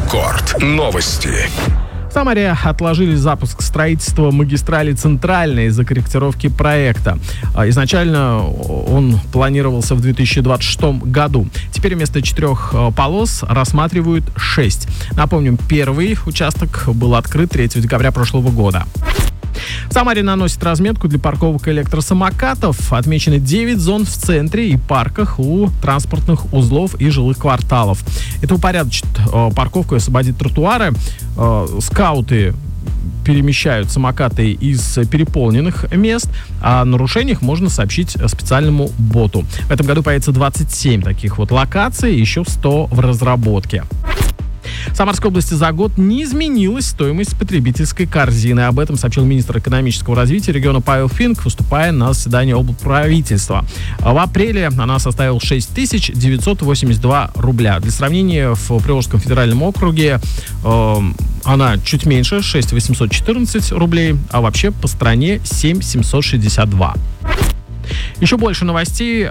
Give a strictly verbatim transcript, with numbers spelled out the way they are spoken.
Рекорд. Новости. В Самаре отложили запуск строительства магистрали Центральной из-за корректировки проекта. Изначально он планировался в две тысячи двадцать шестом году. Теперь вместо четырех полос рассматривают шесть. Напомним, первый участок был открыт третьего декабря прошлого года. В Самаре наносят разметку для парковок электросамокатов. Отмечены девять зон в центре и парках у транспортных узлов и жилых кварталов. Это упорядочит э, парковку и освободит тротуары. Э, скауты перемещают самокаты из переполненных мест. О нарушениях можно сообщить специальному боту. В этом году появится двадцать семь таких вот локаций, еще сто в разработке. В Самарской области за год не изменилась стоимость потребительской корзины. Об этом сообщил министр экономического развития региона Павел Финк, выступая на заседании облправительства. В апреле она составила шесть тысяч девятьсот восемьдесят два рубля. Для сравнения, в Приволжском федеральном округе э, она чуть меньше, шесть тысяч восемьсот четырнадцать рублей, а вообще по стране семь тысяч семьсот шестьдесят два. Еще больше новостей